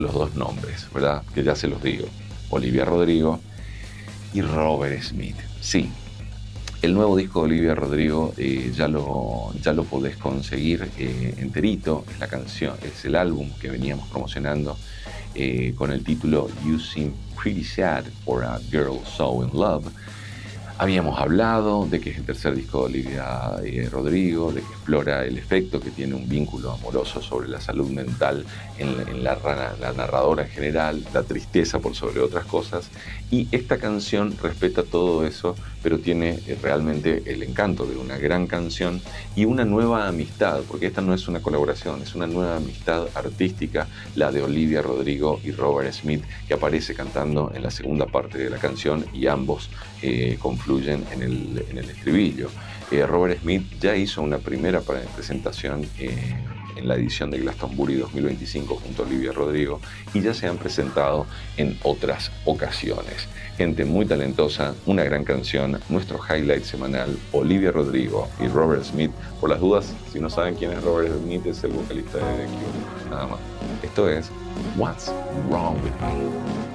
los dos nombres, ¿verdad? Que ya se los digo. Olivia Rodrigo y Robert Smith. Sí, el nuevo disco de Olivia Rodrigo ya lo podés conseguir enterito. Es la canción, es el álbum que veníamos promocionando con el título You Seem Pretty Sad for a Girl So in Love. Habíamos hablado de que es el tercer disco de Olivia Rodrigo, de que explora el efecto que tiene un vínculo amoroso sobre la salud mental en la narradora en general, la tristeza por sobre otras cosas. Y esta canción respeta todo eso, pero tiene realmente el encanto de una gran canción y una nueva amistad, porque esta no es una colaboración, es una nueva amistad artística, la de Olivia Rodrigo y Robert Smith, que aparece cantando en la segunda parte de la canción y ambos confluyen en el estribillo. Robert Smith ya hizo una primera presentación en la edición de Glastonbury 2025 junto a Olivia Rodrigo y ya se han presentado en otras ocasiones. Gente muy talentosa, una gran canción, nuestro highlight semanal, Olivia Rodrigo y Robert Smith. Por las dudas, si no saben quién es Robert Smith, es el vocalista de The Cure, nada más. Esto es What's Wrong With Me.